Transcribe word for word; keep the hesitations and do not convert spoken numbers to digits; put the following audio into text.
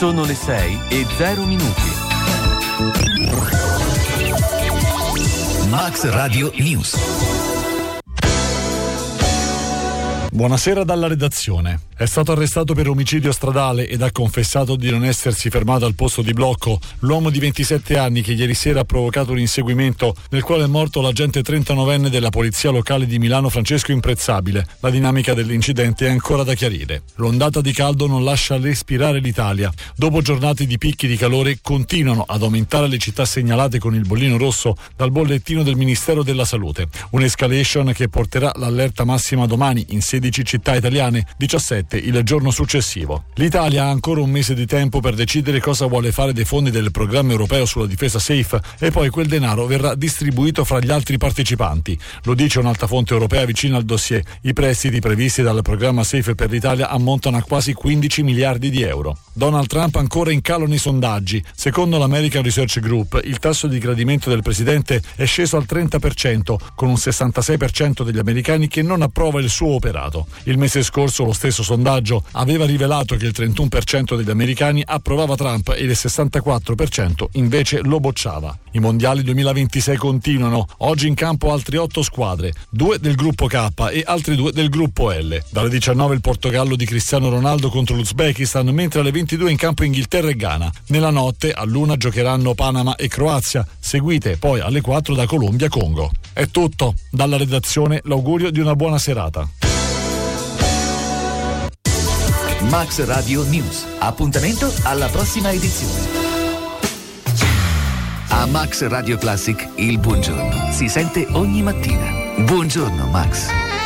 Sono le sei e zero minuti. Max Radio News. Buonasera dalla redazione. È stato arrestato per omicidio stradale ed ha confessato di non essersi fermato al posto di blocco l'uomo di ventisette anni che ieri sera ha provocato un inseguimento nel quale è morto l'agente trentanovenne della polizia locale di Milano Francesco Imprezzabile. La dinamica dell'incidente è ancora da chiarire. L'ondata di caldo non lascia respirare l'Italia. Dopo giornate di picchi di calore continuano ad aumentare le città segnalate con il bollino rosso dal bollettino del Ministero della Salute. Un'escalation che porterà l'allerta massima domani in sedici città italiane, diciassette il giorno successivo. L'Italia ha ancora un mese di tempo per decidere cosa vuole fare dei fondi del programma europeo sulla difesa SAFE e poi quel denaro verrà distribuito fra gli altri partecipanti. Lo dice un'alta fonte europea vicina al dossier. I prestiti previsti dal programma SAFE per l'Italia ammontano a quasi quindici miliardi di euro. Donald Trump ancora in calo nei sondaggi. Secondo l'American Research Group, il tasso di gradimento del presidente è sceso al trenta per cento, con un sessantasei per cento degli americani che non approva il suo operato. Il mese scorso lo stesso sondaggio aveva rivelato che il trentuno per cento degli americani approvava Trump e il sessantaquattro per cento invece lo bocciava. I mondiali duemilaventisei continuano. Oggi in campo altre otto squadre, due del gruppo K e altre due del gruppo L. Dalle diciannove il Portogallo di Cristiano Ronaldo contro l'Uzbekistan, mentre alle ventidue in campo Inghilterra e Ghana. Nella notte all'una giocheranno Panama e Croazia, seguite poi alle quattro da Colombia-Congo. È tutto. Dalla redazione l'augurio di una buona serata. Max Radio News. Appuntamento alla prossima edizione. A Max Radio Classic il buongiorno si sente ogni mattina. Buongiorno Max.